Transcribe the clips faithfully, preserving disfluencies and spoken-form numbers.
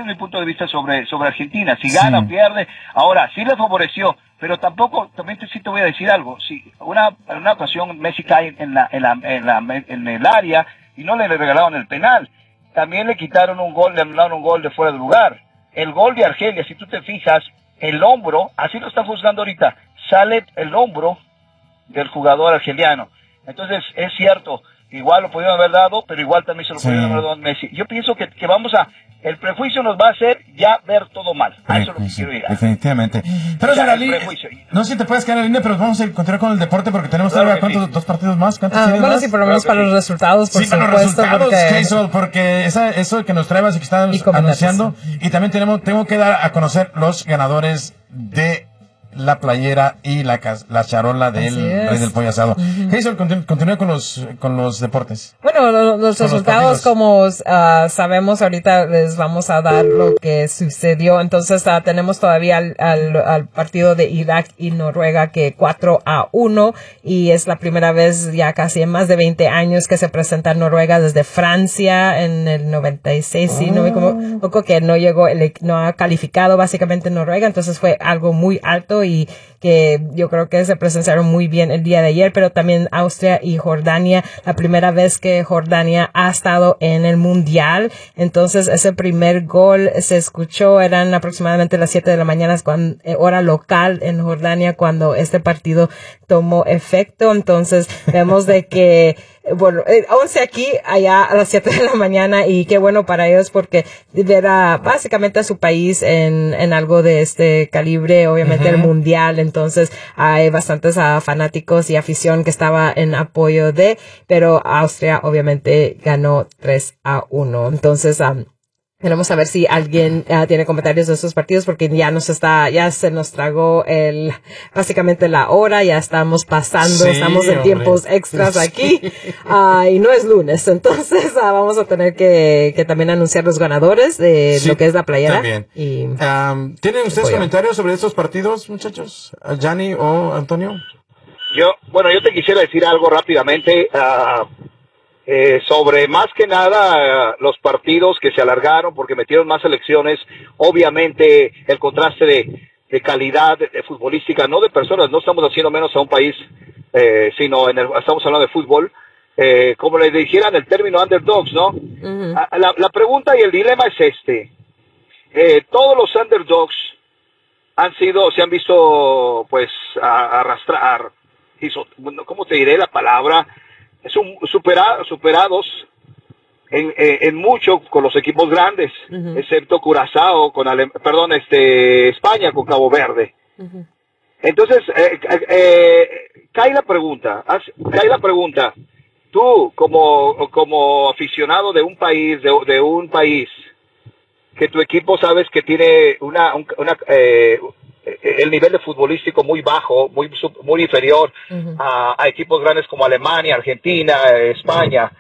mi punto de vista sobre, sobre Argentina. Si gana o sí. pierde, ahora sí le favoreció, pero tampoco, también te, sí te voy a decir algo. Si una, en una ocasión Messi cae en la, en la, en la, en el área y no le regalaron el penal. También le quitaron un gol, le anularon un gol de fuera de lugar. El gol de Argelia, si tú te fijas, el hombro, así lo está juzgando ahorita, sale el hombro del jugador argeliano. Entonces, es cierto, igual lo pudieron haber dado, pero igual también se lo sí. pudieron haber dado a Messi. Yo pienso que, que vamos a, el prejuicio nos va a hacer ya ver todo mal. A eso es lo que quiero llegar. Definitivamente. Pero ya, Saralí, no sé si te puedes quedar en la línea, pero vamos a continuar con el deporte porque tenemos claro todavía ¿cuántos, sí. dos partidos más. ¿Cuántos ah, bueno, más? sí, por lo menos claro para sí. los resultados, por sí, para supuesto. los resultados, porque, eso, porque esa, eso que nos traemos y que están anunciando. Y también tenemos, tengo que dar a conocer los ganadores de la playera y la, la charola del Rey del Pollo Asado. Uh-huh. Hazel, continúa continu con los con los deportes. Bueno, lo, los resultados, los como uh, sabemos, ahorita les vamos a dar lo que sucedió. Entonces, uh, tenemos todavía al, al, al partido de Irak y Noruega que cuatro a uno, y es la primera vez ya casi en más de veinte años que se presenta Noruega desde Francia en el noventa y seis, oh. sí, no me como poco que no llegó, el, no ha calificado básicamente Noruega, entonces fue algo muy alto y que yo creo que se presenciaron muy bien el día de ayer, pero también Austria y Jordania, la primera vez que Jordania ha estado en el mundial. Entonces ese primer gol se escuchó, eran aproximadamente las siete de la mañana, cuando, eh, hora local en Jordania, cuando este partido tomó efecto. Entonces vemos de que bueno, eh, once aquí, allá a las siete de la mañana, y qué bueno para ellos porque ver a, básicamente a su país en, en algo de este calibre, obviamente uh-huh. el mundial, entonces hay bastantes uh, fanáticos y afición que estaba en apoyo de, pero Austria obviamente ganó tres a uno, entonces um, queremos saber si alguien uh, tiene comentarios de estos partidos porque ya nos está, ya se nos tragó el, básicamente la hora, ya estamos pasando, sí, estamos en hombre. tiempos extras aquí, uh, y no es lunes, entonces uh, vamos a tener que, que también anunciar los ganadores de sí, lo que es la playera. También. Y, um, ¿Tienen ustedes comentarios sobre estos partidos, muchachos? ¿Gianni o Antonio? Yo, bueno, yo te quisiera decir algo rápidamente, uh, Eh, sobre más que nada eh, los partidos que se alargaron porque metieron más selecciones, obviamente el contraste de, de calidad de, de futbolística, no de personas, no estamos haciendo menos a un país, eh, sino en el, estamos hablando de fútbol, eh, como le dijeran el término underdogs, ¿no? Uh-huh. La, la pregunta y el dilema es este, eh, todos los underdogs han sido, se han visto pues a, arrastrar, ¿cómo te diré la palabra? Son supera, superados en, en, en mucho con los equipos grandes, uh-huh. excepto Curazao, con Ale, perdón, este España con Cabo Verde. Uh-huh. Entonces, eh, eh, cae la pregunta, cae la pregunta, tú como, como aficionado de un país, de, de un país, que tu equipo sabes que tiene una, una eh, el nivel de futbolístico muy bajo, muy muy inferior uh-huh. a, a equipos grandes como Alemania, Argentina, España.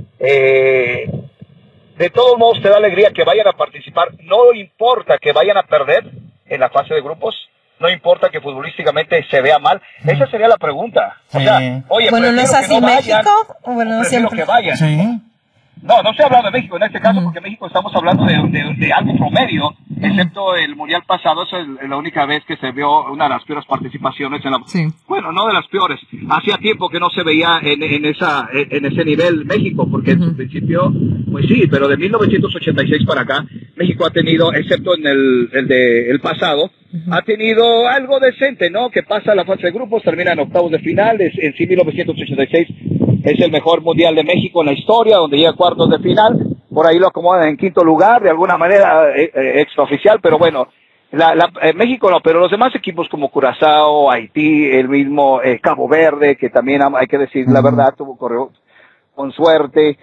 Eh, de todos modos te da alegría que vayan a participar, no importa que vayan a perder en la fase de grupos, no importa que futbolísticamente se vea mal. Uh-huh. Esa sería la pregunta. O sea, sí. oye, bueno, ¿no es así no México? Vayan, bueno, no siempre que vayan. Sí. No, no estoy hablando de México en este caso, uh-huh. porque México estamos hablando de, de, de algo promedio, uh-huh. excepto el Mundial pasado, esa es la única vez que se vio una de las peores participaciones en la... Sí. Bueno, no de las peores, hacía tiempo que no se veía en, en esa en ese nivel México, porque uh-huh. en su principio, pues sí, pero de mil novecientos ochenta y seis para acá, México ha tenido, excepto en el, el de el pasado, uh-huh. ha tenido algo decente, ¿no? Que pasa la fase de grupos, termina en octavos de final, es, en sí mil novecientos ochenta y seis es el mejor mundial de México en la historia, donde llega a cuartos de final, por ahí lo acomodan en quinto lugar, de alguna manera eh, eh, extraoficial, pero bueno, la, la, eh, México no, pero los demás equipos como Curazao, Haití, el mismo eh, Cabo Verde, que también hay que decir la verdad, tuvo correo con suerte,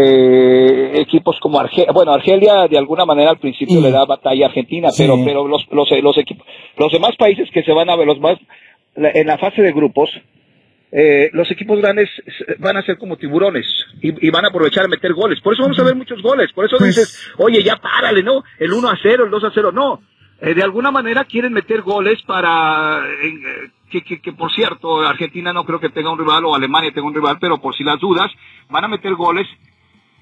eh, equipos como Argelia, bueno, Argelia de alguna manera al principio sí. le da batalla a Argentina, sí. pero pero los los los equipos, los demás países que se van a ver, los más en la fase de grupos, Eh, los equipos grandes van a ser como tiburones y, y van a aprovechar a meter goles. Por eso vamos a ver muchos goles. Por eso pues, dices, oye, ya párale, ¿no? El uno a cero, el dos a cero, no. Eh, de alguna manera quieren meter goles para... Eh, que, que, que, por cierto, Argentina no creo que tenga un rival, o Alemania tenga un rival, pero por si las dudas, van a meter goles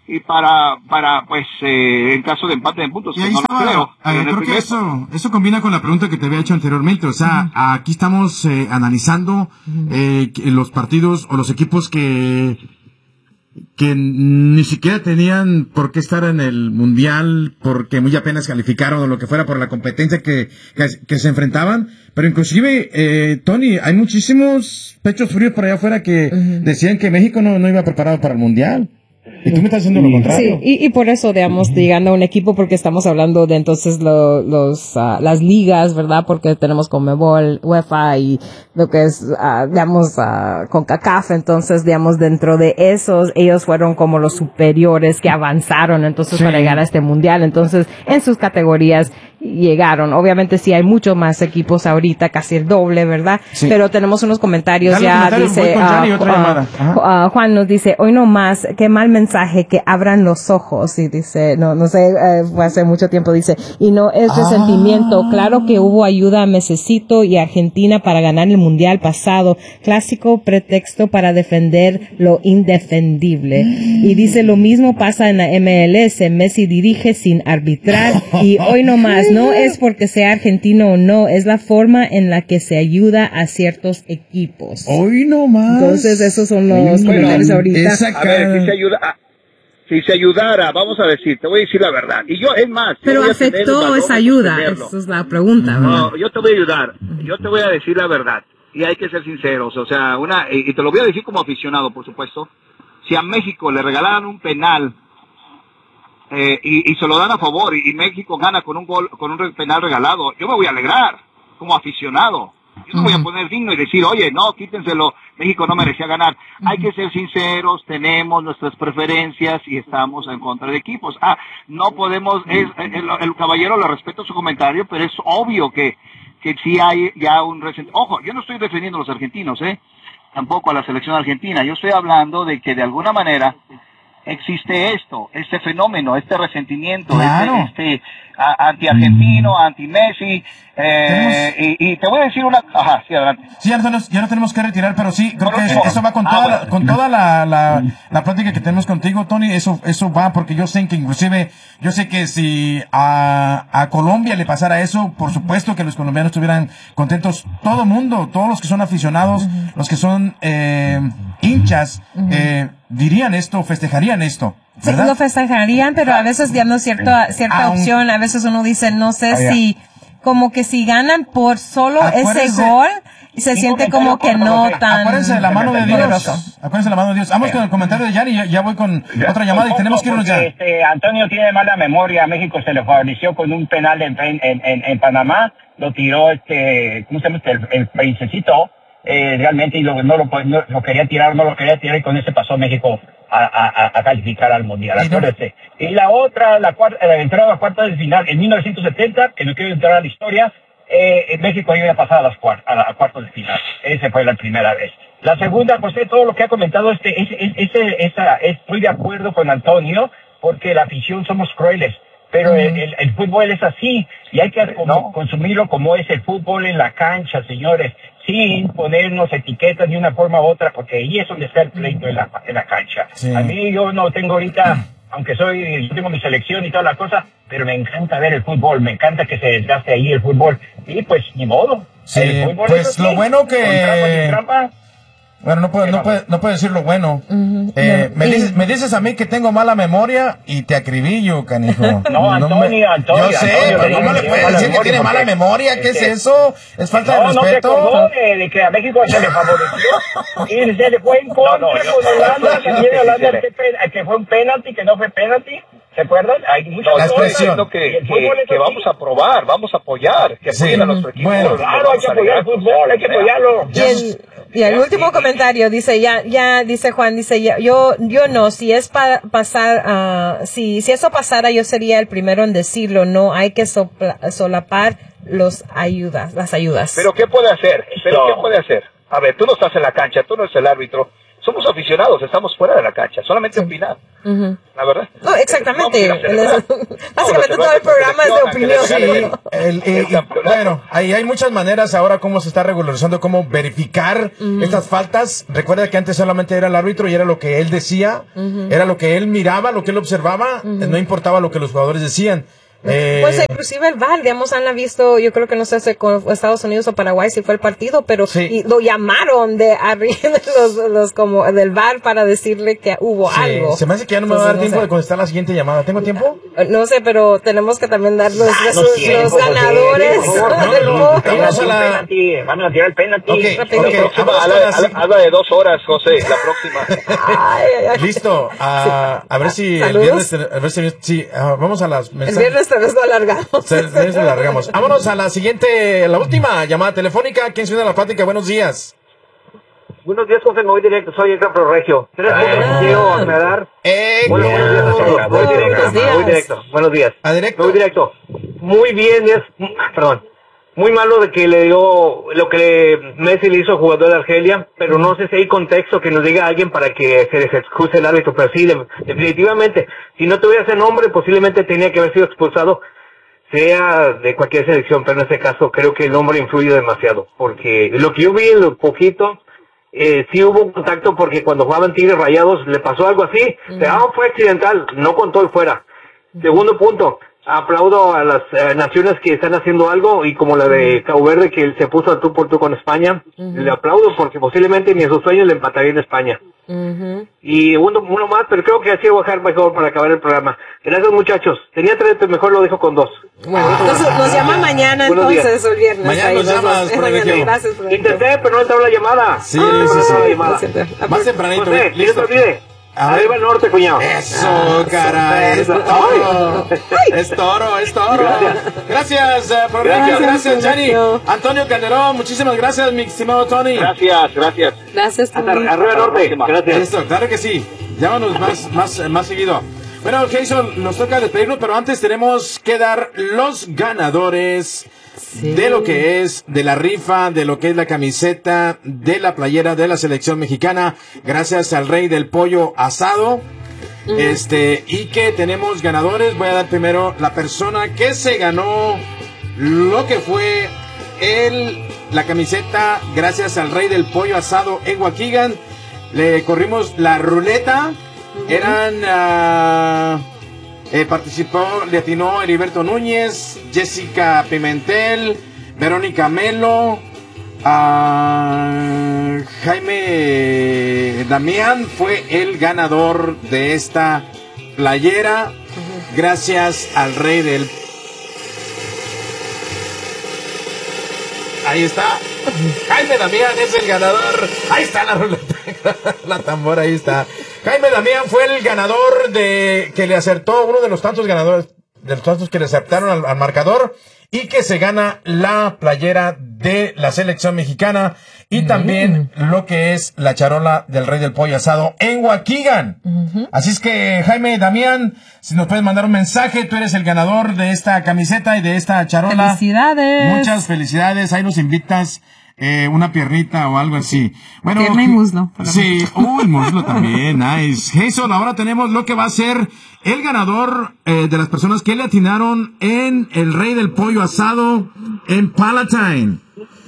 y para, para pues, eh, en caso de empate de puntos, y que ahí no estaba, lo creo. Eh, creo que eso, eso combina con la pregunta que te había hecho anteriormente. O sea, uh-huh. aquí estamos eh, analizando uh-huh. eh, los partidos o los equipos que que ni siquiera tenían por qué estar en el mundial porque muy apenas calificaron o lo que fuera por la competencia que, que, que se enfrentaban, pero inclusive, eh, Tony, hay muchísimos pechos fríos por allá afuera que uh-huh. decían que México no, no iba preparado para el mundial. Y tú me estás haciendo lo contrario. Sí, y, y por eso, digamos, llegando a un equipo, porque estamos hablando de entonces lo, los, uh, las ligas, ¿verdad? Porque tenemos Conmebol, UEFA y lo que es, uh, digamos, uh, CONCACAF. Entonces, digamos, dentro de esos, ellos fueron como los superiores que avanzaron, entonces, sí. para llegar a este mundial. Entonces, en sus categorías llegaron. Obviamente, sí hay muchos más equipos ahorita, casi el doble, ¿verdad? Sí. Pero tenemos unos comentarios. Dale ya, comentarios, dice, uh, uh, uh, Juan nos dice, hoy no más, qué mal mensaje, que abran los ojos. Y dice, no, no sé, eh, fue hace mucho tiempo, dice, y no es resentimiento. Ah. Claro que hubo ayuda a Mesecito y Argentina para ganar el mundial pasado. Clásico pretexto para defender lo indefendible. Mm. Y dice, lo mismo pasa en la M L S. Messi dirige sin arbitrar y hoy no más. No es porque sea argentino o no, es la forma en la que se ayuda a ciertos equipos. Hoy no más. Entonces esos son los comentarios ahorita. A ver, si se ayuda, a, si se ayudara, vamos a decir, te voy a decir la verdad. Y yo, es más, pero afectó esa ayuda. Esa es la pregunta. ¿verdad? No, yo te voy a ayudar. Yo te voy a decir la verdad. Y hay que ser sinceros. O sea, una, y te lo voy a decir como aficionado, por supuesto. Si a México le regalaran un penal Eh, y, y se lo dan a favor y, y México gana con un gol, con un penal regalado, yo me voy a alegrar como aficionado. Yo no uh-huh. voy a poner digno y decir, oye, no, quítenselo, México no merecía ganar. Uh-huh. Hay que ser sinceros, tenemos nuestras preferencias y estamos en contra de equipos. Ah, no podemos, es, el, el caballero le respeto su comentario, pero es obvio que, que sí hay ya un resentimiento. Ojo, yo no estoy defendiendo a los argentinos, eh, tampoco a la selección argentina. Yo estoy hablando de que de alguna manera existe esto, este fenómeno, este resentimiento, claro. este, este a, anti-argentino, anti-Messi, eh, y, y te voy a decir una... Ajá, sí, adelante. Sí, ya nos, ya nos tenemos que retirar, pero sí, creo que eso, eso va con ah, toda, bueno. la, con toda la, la, la plática que tenemos contigo, Tony, eso, eso va, porque yo sé que inclusive, yo sé que si a, a Colombia le pasara eso, por supuesto que los colombianos estuvieran contentos, todo mundo, todos los que son aficionados, uh-huh. los que son eh, hinchas, uh-huh. eh, dirían esto, festejarían esto. ¿verdad? Sí, lo festejarían, pero a veces ya no cierta, cierta ah, opción, a veces uno dice, no sé ah, si, como que si ganan por solo Acuérdense, ese gol, se siente como que no tan... Acuérdense de la mano de Dios, acuérdense de la mano de Dios. Vamos con el comentario de Yari, ya, ya voy con otra llamada y tenemos que irnos ya. Este, Antonio tiene mala memoria, México se le favoreció con un penal en, en, en, en Panamá, lo tiró este, ¿cómo se llama? El, el princesito. Eh, realmente y lo, no, lo, no lo quería tirar, no lo quería tirar y con ese pasó México a, a, a calificar al Mundial, acuérdense. Y la otra, la cuarta, la entrada a la cuarta del final, en mil novecientos setenta, que no quiero entrar a la historia, eh, México había pasado a las cuart a, la, a cuartos de final. Esa fue la primera vez. La segunda, pues todo lo que ha comentado este, es, es, es, esa, estoy de acuerdo con Antonio, porque la afición somos crueles. Pero uh-huh. el, el, el fútbol es así, y hay que como, ¿no? consumirlo como es el fútbol en la cancha, señores, sin ponernos etiquetas de una forma u otra, porque ahí es donde está el pleito en la, en la cancha. Sí. A mí yo no tengo ahorita, aunque soy, yo tengo mi selección y toda la cosa, pero me encanta ver el fútbol, me encanta que se desgaste ahí el fútbol, y pues ni modo. Sí, el fútbol pues es lo bueno que... Bueno, no puedo, no puedo, no puedo decir lo bueno. Uh-huh. eh, no. me, dices, me dices a mí que tengo mala memoria y te acribillo, canijo. No, Antonio, no me, Antonio. Yo sé, Antonio, pero no me le puedes decir que tiene mala memoria. ¿Qué es, es eso? ¿Es falta no, de respeto? No, no se de, de que a México se le favoreció y se le fue en contra no, no, yo, con Holanda. Se viene hablando de que fue un penalti, que no fue penalti. ¿Se acuerdan? Hay muchas no, cosas que, que, que, que vamos a aprobar, vamos a apoyar, que apoyen sí. a nuestro equipo. Bueno, claro, hay que apoyar el fútbol, hay que apoyarlo. Y el, y el último comentario dice, ya, ya, dice Juan, dice, ya, yo, yo no, si es para pasar, uh, si, si eso pasara, yo sería el primero en decirlo, no hay que sopla, solapar los ayudas, las ayudas. Pero ¿qué puede hacer? ¿Pero qué puede hacer? A ver, tú no estás en la cancha, tú no eres el árbitro. somos aficionados, estamos fuera de la cancha, solamente opinar. Uh-huh. La verdad. No, exactamente. Básicamente todo el programa es de opinión. Sí. El, el, el, bueno, ahí hay muchas maneras ahora cómo se está regularizando, cómo verificar uh-huh. estas faltas. Recuerda que antes solamente era el árbitro y era lo que él decía, uh-huh. era lo que él miraba, lo que él observaba, uh-huh. no importaba lo que los jugadores decían. Eh, pues inclusive el V A R, digamos, han visto, yo creo que no sé si con Estados Unidos o Paraguay si fue el partido, pero sí. y lo llamaron de arriba los, los como del V A R para decirle que hubo sí. algo. Se me hace que ya no me va a dar no tiempo sé. de contestar la siguiente llamada. ¿Tengo tiempo? No sé, pero tenemos que también dar los, ah, no los, tiempo, los ganadores. Vamos a la... Van a tirar el penalti. Okay, okay. Habla de dos horas, José, la próxima. Ay, ay, ay. Listo. A, a ver si ¿Saludos? el viernes, a ver si, sí, uh, vamos a las mensajes. El viernes tal vez lo alargamos. Tal vez lo alargamos. Vámonos a la siguiente, la última llamada telefónica. ¿Quién se une a la plática? Buenos días. Buenos días, José, me voy directo, soy el Campo Regio. ¿Tres ah, cosas quiero aclarar? Eh, bueno, buenos días a todos. Voy directo, me voy directo. Buenos días. ¿A directo? Me voy directo. Muy bien, es, perdón, muy malo de que le dio lo que Messi le hizo al jugador de Argelia, pero no sé si hay contexto que nos diga alguien para que se les excuse el árbitro, pero sí, definitivamente, si no tuviera ese nombre, posiblemente tenía que haber sido expulsado, sea de cualquier selección, pero en este caso creo que el nombre influye demasiado, porque lo que yo vi en lo poquito, eh, sí hubo un contacto, porque cuando jugaban Tigres Rayados le pasó algo así, uh-huh. pero ah, fue accidental, no contó y fuera. Uh-huh. Segundo punto, aplaudo a las eh, naciones que están haciendo algo, y como la de Cabo Verde que se puso a tú por tú con España, uh-huh. le aplaudo porque posiblemente ni en sus sueños le empataría en España. Uh-huh. Y uno, uno más, pero creo que así voy a dejar mejor para acabar el programa. Gracias, muchachos. Tenía tres, pero mejor lo dejo con dos. Bueno, entonces nos llama mañana, entonces, el viernes. Mañana nos llamas, por ejemplo. Gracias, por Intenté, pero no entró la llamada. Sí, ah, sí, sí. La llamada. Más tempranito. José, listo. No se olvide. Arriba el norte, cuñado. Eso, ah, caray. Es toro. Es toro, es toro. Gracias, gracias uh, por gracias, gracias, Jenny. Antonio Calderón, muchísimas gracias, mi estimado Tony. Gracias, gracias. Gracias, Tony. Hasta arriba el norte. Gracias. Listo, claro que sí. Llámanos más, más, más seguido. Bueno, Jason, nos toca despedirnos, pero antes tenemos que dar los ganadores sí. de lo que es, de la rifa, de lo que es la camiseta, de la playera de la selección mexicana, gracias al Rey del Pollo Asado. Mm. Este, y que tenemos ganadores. Voy a dar primero la persona que se ganó lo que fue el, la camiseta, gracias al Rey del Pollo Asado en Waukegan. Le corrimos la ruleta. Eran, uh, eh, participó, le atinó Heriberto Núñez, Jessica Pimentel, Verónica Melo, uh, Jaime Damián fue el ganador de esta playera, uh-huh. gracias al Rey del... Ahí está, Jaime Damián es el ganador, ahí está la ruleta, la tambora, ahí está. Jaime Damián fue el ganador de que le acertó, uno de los tantos ganadores, de los tantos que le acertaron al, al marcador, y que se gana la playera de la selección mexicana y uh-huh. también lo que es la charola del Rey del Pollo Asado en Waukegan. Uh-huh. Así es que, Jaime Damián, si nos puedes mandar un mensaje, tú eres el ganador de esta camiseta y de esta charola. ¡Felicidades! Muchas felicidades, ahí nos invitas. Eh, una piernita o algo así. Bueno, pierna y muslo. Sí, uh, el muslo también, nice. Jason, ahora tenemos lo que va a ser el ganador eh, de las personas que le atinaron en el Rey del Pollo Asado en Palatine.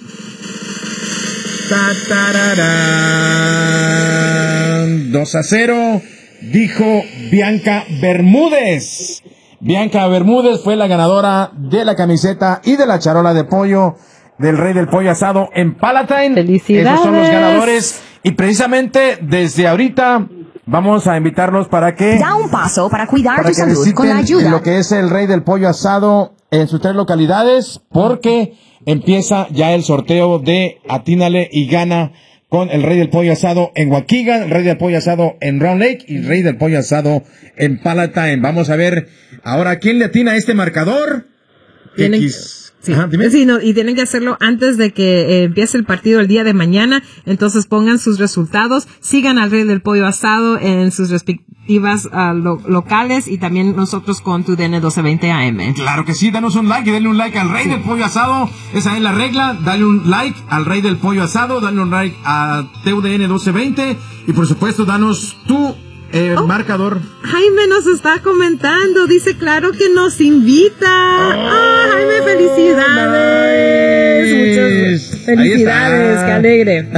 dos a cero, dijo Bianca Bermúdez. Bianca Bermúdez fue la ganadora de la camiseta y de la charola de pollo del Rey del Pollo Asado en Palatine. ¡Felicidades! Esos son los ganadores. Y precisamente desde ahorita vamos a invitarlos para que... Da un paso para cuidar para tu que salud con la ayuda. lo que es el Rey del Pollo Asado en sus tres localidades, porque empieza ya el sorteo de Atínale y Gana con el Rey del Pollo Asado en Waukegan, el Rey del Pollo Asado en Round Lake y el Rey del Pollo Asado en Palatine. Vamos a ver ahora quién le atina a este marcador. Tienen... X Sí, Ajá, dime. Sí, no, y tienen que hacerlo antes de que eh, empiece el partido el día de mañana. Entonces pongan sus resultados, sigan al Rey del Pollo Asado en sus respectivas uh, lo, locales y también nosotros con tu D N doce veinte A M. Claro que sí, danos un like y denle un like al Rey sí. del Pollo Asado. Esa es la regla, dale un like al Rey del Pollo Asado, dale un like a T U D N doce veinte y por supuesto danos tu Eh, oh, marcador. Jaime nos está comentando, dice claro que nos invita. Oh, ah, Jaime, felicidades. Nice. Muchas felicidades, qué alegre.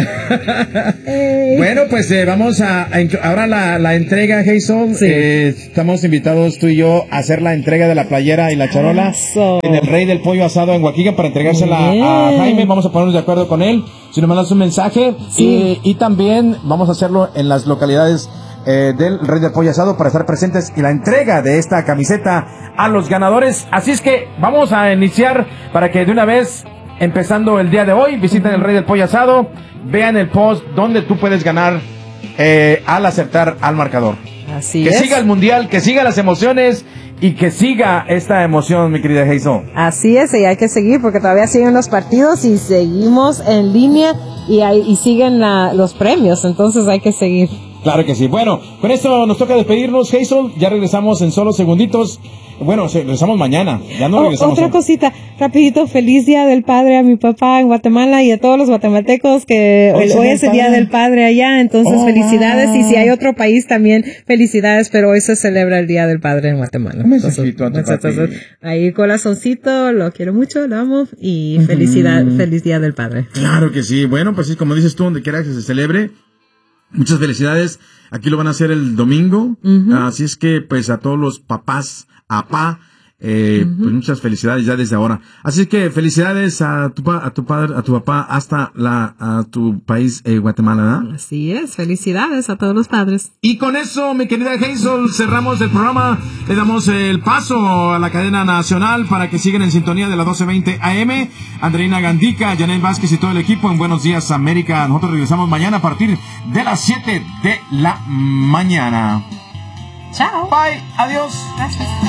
eh. Bueno, pues eh, vamos a, a ahora la, la entrega, Hazel. Sí. Eh, estamos invitados tú y yo a hacer la entrega de la playera y la charola Eso. en el Rey del Pollo Asado en Waukegan para entregársela Bien. a Jaime. Vamos a ponernos de acuerdo con él. Si nos mandas un mensaje sí. y, y también vamos a hacerlo en las localidades Eh, del Rey del Pollo Asado para estar presentes y la entrega de esta camiseta a los ganadores. Así es que vamos a iniciar para que de una vez, empezando el día de hoy, visiten el Rey del Pollo Asado, vean el post donde tú puedes ganar eh, al acertar al marcador. Así que es. siga el mundial, que siga las emociones y que siga esta emoción, mi querida Hazel. Así es, y hay que seguir porque todavía siguen los partidos y seguimos en línea y, hay, y siguen la, los premios, entonces hay que seguir. Claro que sí. Bueno, con esto nos toca despedirnos, Hazel. Ya regresamos en solo segunditos. Bueno, regresamos mañana. Ya no oh, regresamos. Otra hoy. cosita, rapidito. Feliz Día del Padre a mi papá en Guatemala y a todos los guatemaltecos que hoy, hoy es el Día del Padre allá. Entonces, oh, felicidades. Wow. Y si hay otro país también, felicidades. Pero hoy se celebra el Día del Padre en Guatemala. Un mensajito a tu papi. Entonces, ahí corazoncito, lo quiero mucho, lo amo. Y uh-huh. felicidad, feliz Día del Padre. Claro que sí. Bueno, pues sí, como dices tú, donde quiera que se celebre. Muchas felicidades. Aquí lo van a hacer el domingo. Uh-huh. Así es que, pues, a todos los papás, a papá, eh, uh-huh. pues muchas felicidades ya desde ahora. Así que felicidades a tu pa, a tu padre, a tu papá, hasta la, a tu país, eh, Guatemala, ¿verdad? Así es. Felicidades a todos los padres. Y con eso, mi querida Hazel, cerramos el programa. Le damos el paso a la cadena nacional para que sigan en sintonía de la doce veinte A M. Andreina Gandica, Janet Vázquez y todo el equipo en Buenos Días, América. Nosotros regresamos mañana a partir de las siete de la mañana. Chao. Bye. Adiós. Gracias.